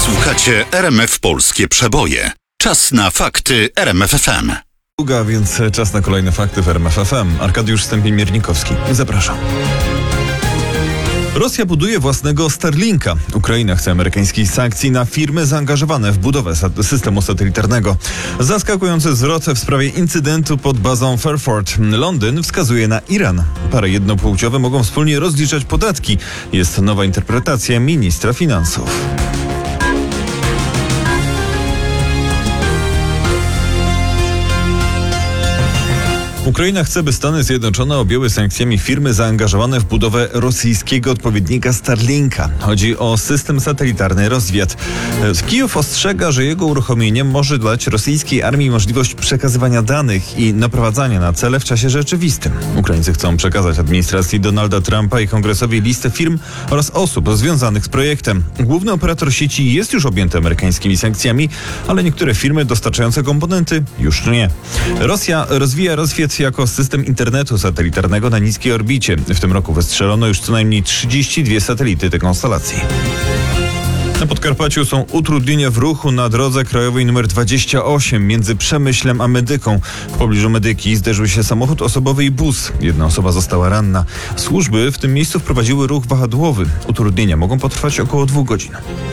Słuchacie RMF Polskie Przeboje. Czas na fakty RMF FM. Długa, więc czas na kolejne fakty w RMF FM. Arkadiusz Stępień-Miernikowski. Zapraszam. Rosja buduje własnego Starlinka. Ukraina chce amerykańskich sankcji na firmy zaangażowane w budowę systemu satelitarnego. Zaskakujący zwrot w sprawie incydentu pod bazą Fairford. Londyn wskazuje na Iran. Pary jednopłciowe mogą wspólnie rozliczać podatki. Jest nowa interpretacja ministra finansów. Ukraina chce, by Stany Zjednoczone objęły sankcjami firmy zaangażowane w budowę rosyjskiego odpowiednika Starlinka. Chodzi o system satelitarny Rozwiat. Kijów ostrzega, że jego uruchomienie może dać rosyjskiej armii możliwość przekazywania danych i naprowadzania na cele w czasie rzeczywistym. Ukraińcy chcą przekazać administracji Donalda Trumpa i kongresowi listę firm oraz osób związanych z projektem. Główny operator sieci jest już objęty amerykańskimi sankcjami, ale niektóre firmy dostarczające komponenty już nie. Rosja rozwija Rozwiat jako system internetu satelitarnego na niskiej orbicie. W tym roku wystrzelono już co najmniej 32 satelity tej konstelacji. Na Podkarpaciu są utrudnienia w ruchu na drodze krajowej nr 28 między Przemyślem a Medyką. W pobliżu Medyki zderzył się samochód osobowy i bus. Jedna osoba została ranna. Służby w tym miejscu wprowadziły ruch wahadłowy. Utrudnienia mogą potrwać około 2 godzin.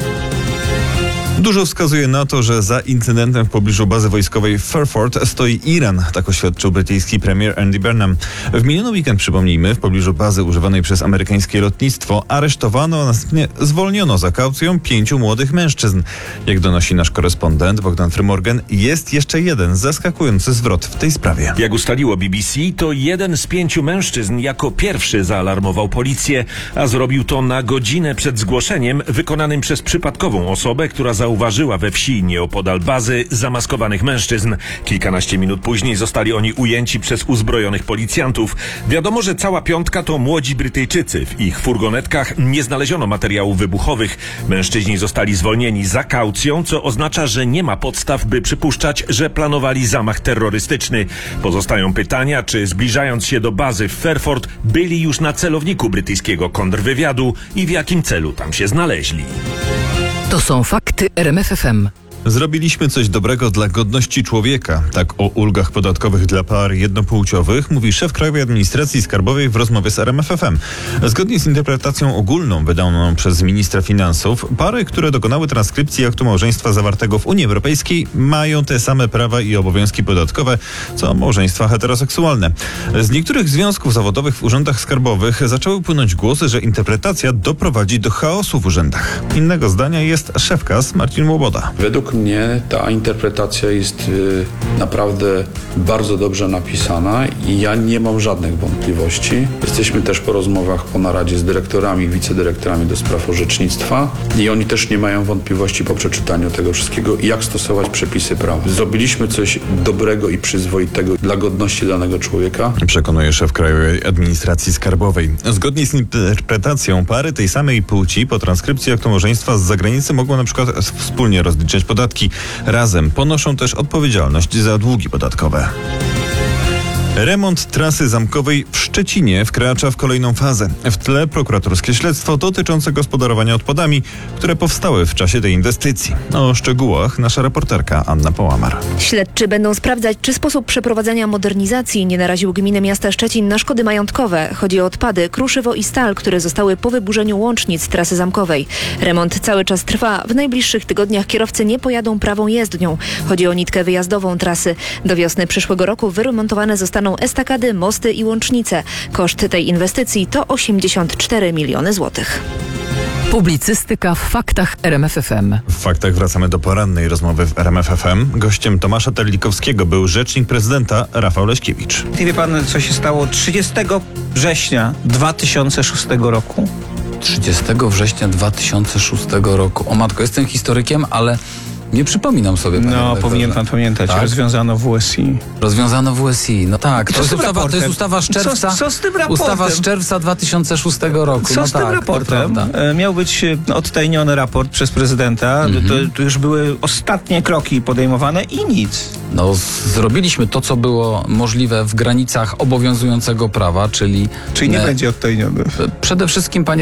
Dużo wskazuje na to, że za incydentem w pobliżu bazy wojskowej Fairford stoi Iran, tak oświadczył brytyjski premier Andy Burnham. W miniony weekend, przypomnijmy, w pobliżu bazy używanej przez amerykańskie lotnictwo aresztowano, a następnie zwolniono za kaucją 5 młodych mężczyzn. Jak donosi nasz korespondent Bogdan Frymorgan, jest jeszcze jeden zaskakujący zwrot w tej sprawie. Jak ustaliło BBC, to jeden z 5 mężczyzn jako pierwszy zaalarmował policję, a zrobił to na godzinę przed zgłoszeniem wykonanym przez przypadkową osobę, która zauważyła we wsi nieopodal bazy zamaskowanych mężczyzn. Kilkanaście minut później zostali oni ujęci przez uzbrojonych policjantów. Wiadomo, że cała piątka to młodzi Brytyjczycy. W ich furgonetkach nie znaleziono materiałów wybuchowych. Mężczyźni zostali zwolnieni za kaucją, co oznacza, że nie ma podstaw, by przypuszczać, że planowali zamach terrorystyczny. Pozostają pytania, czy zbliżając się do bazy w Fairford byli już na celowniku brytyjskiego kontrwywiadu i w jakim celu tam się znaleźli. To są fakty RMF FM. Zrobiliśmy coś dobrego dla godności człowieka. Tak o ulgach podatkowych dla par jednopłciowych mówi szef Krajowej Administracji Skarbowej w rozmowie z RMF FM. Zgodnie z interpretacją ogólną wydaną przez ministra finansów, pary, które dokonały transkrypcji aktu małżeństwa zawartego w Unii Europejskiej, mają te same prawa i obowiązki podatkowe, co małżeństwa heteroseksualne. Z niektórych związków zawodowych w urzędach skarbowych zaczęły płynąć głosy, że interpretacja doprowadzi do chaosu w urzędach. Innego zdania jest szef KAS Marcin Łoboda. Według mnie ta interpretacja jest naprawdę bardzo dobrze napisana i ja nie mam żadnych wątpliwości. Jesteśmy też po rozmowach po naradzie z dyrektorami, wicedyrektorami do spraw orzecznictwa i oni też nie mają wątpliwości po przeczytaniu tego wszystkiego, jak stosować przepisy prawa. Zrobiliśmy coś dobrego i przyzwoitego dla godności danego człowieka. Przekonuje szef Krajowej Administracji Skarbowej. Zgodnie z interpretacją pary tej samej płci po transkrypcji aktu małżeństwa z zagranicy mogą na przykład wspólnie rozliczać podatki. Razem ponoszą też odpowiedzialność za długi podatkowe. Remont trasy zamkowej w Szczecinie wkracza w kolejną fazę. W tle prokuratorskie śledztwo dotyczące gospodarowania odpadami, które powstały w czasie tej inwestycji. O szczegółach nasza reporterka Anna Połamar. Śledczy będą sprawdzać, czy sposób przeprowadzenia modernizacji nie naraził gminy miasta Szczecin na szkody majątkowe. Chodzi o odpady, kruszywo i stal, które zostały po wyburzeniu łącznic trasy zamkowej. Remont cały czas trwa. W najbliższych tygodniach kierowcy nie pojadą prawą jezdnią. Chodzi o nitkę wyjazdową trasy. Do wiosny przyszłego roku wyremontowane zostaną estakady, mosty i łącznice. Koszt tej inwestycji to 84 miliony złotych. Publicystyka w faktach RMF FM. W faktach wracamy do porannej rozmowy w RMF FM. Gościem Tomasza Terlikowskiego był rzecznik prezydenta Rafał Leśkiewicz. I wie pan, co się stało 30 września 2006 roku? 30 września 2006 roku. O matko, jestem historykiem, ale nie przypominam sobie. No, powinien pan pamiętać. Tak? Rozwiązano WSI. Rozwiązano WSI, no tak. To jest ustawa z czerwca. Co z tym raportem? Ustawa z czerwca 2006 roku. Co no z tym tak, raportem? Miał być odtajniony raport przez prezydenta. To już były ostatnie kroki podejmowane i nic. No, zrobiliśmy to, co było możliwe w granicach obowiązującego prawa, czyli... Czyli nie będzie odtajniony. Przede wszystkim, panie